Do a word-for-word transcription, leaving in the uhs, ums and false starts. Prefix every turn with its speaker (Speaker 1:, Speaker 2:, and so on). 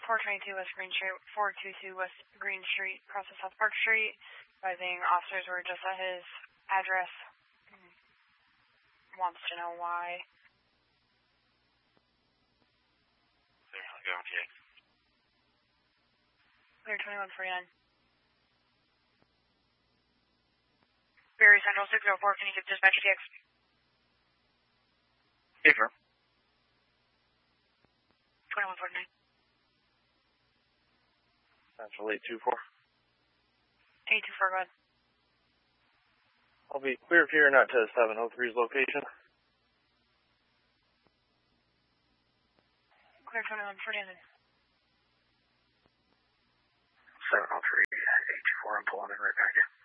Speaker 1: four twenty-two West Green Street, four twenty-two West Green Street, across the South Park Street. Advising officers were just at his address. Wants to know why.
Speaker 2: There, I'll go on T X.
Speaker 1: Clear twenty-one forty-nine. Berry Central six oh four, can you give dispatch T X?
Speaker 2: Yes, sir.
Speaker 1: twenty-one forty-nine.
Speaker 2: Central eight two four.
Speaker 1: eight two four, go ahead.
Speaker 2: I'll be clear here, not to seven oh three's location.
Speaker 1: Clear twenty-one forty-nine.
Speaker 2: seven oh three, eight two four, I'm pulling in right back in.